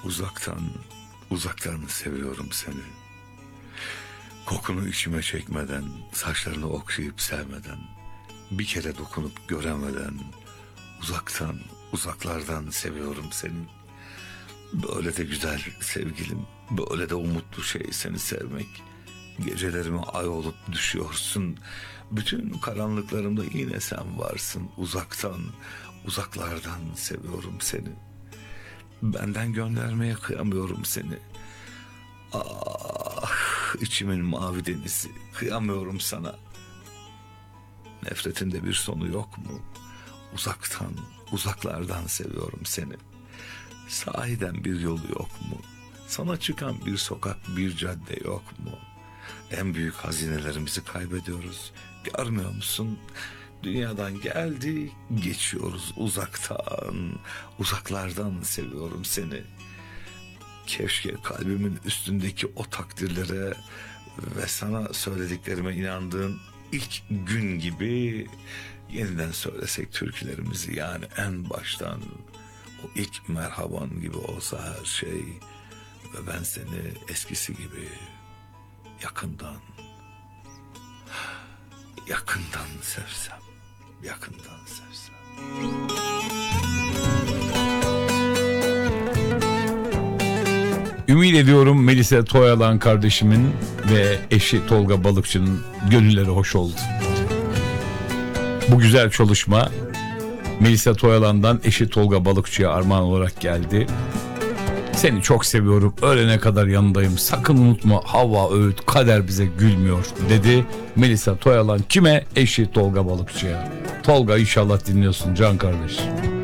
Uzaktan seviyorum seni. Kokunu içime çekmeden, saçlarını okşayıp sevmeden, bir kere dokunup göremeden, uzaklardan seviyorum seni. Böyle de güzel sevgilim, böyle de umutlu şey seni sevmek. Gecelerime ay olup düşüyorsun. Bütün karanlıklarımda yine sen varsın. Uzaklardan seviyorum seni. Benden göndermeye kıyamıyorum seni. Ah, içimin mavi denizi, kıyamıyorum sana. Nefretinde bir sonu yok mu? Uzaklardan seviyorum seni. Sahiden bir yolu yok mu? Sana çıkan bir sokak, bir cadde yok mu? En büyük hazinelerimizi kaybediyoruz. Görmüyor musun? Dünyadan geldik, geçiyoruz uzaklardan seviyorum seni. Keşke kalbimin üstündeki o takdirlere ve sana söylediklerime inandığın ilk gün gibi yeniden söylesek türkülerimizi, yani en baştan o ilk merhaban gibi olsa her şey ve ben seni eskisi gibi yakından sevsem. Ümit ediyorum Melisa Toyalan kardeşimin ve eşi Tolga Balıkçı'nın gönülleri hoş oldu. Bu güzel çalışma Melisa Toyalan'dan eşi Tolga Balıkçı'ya armağan olarak geldi. Seni çok seviyorum, ölene kadar yanındayım, sakın unutma Havva Öğüt, kader bize gülmüyor dedi Melisa Toyalan. Kime? Eşi Tolga Balıkçı'ya. Tolga, inşallah dinliyorsun can kardeş.